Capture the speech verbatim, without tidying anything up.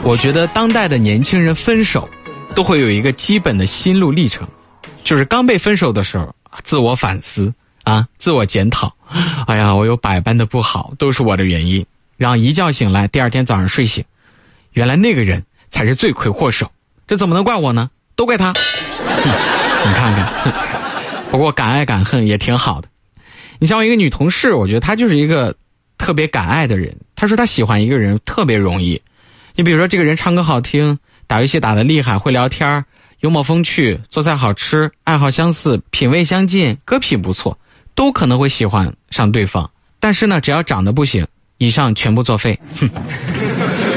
我觉得当代的年轻人分手都会有一个基本的心路历程，就是刚被分手的时候自我反思啊，自我检讨，哎呀，我有百般的不好，都是我的原因。然后一觉醒来，第二天早上睡醒，原来那个人才是罪魁祸首，这怎么能怪我呢？都怪他。你看看，不过敢爱敢恨也挺好的。你像我一个女同事，我觉得她就是一个特别敢爱的人。她说她喜欢一个人特别容易，你比如说这个人唱歌好听，打游戏打得厉害，会聊天，幽默风趣，做菜好吃，爱好相似，品味相近，歌品不错，都可能会喜欢上对方。但是呢，只要长得不行，以上全部作废。哼。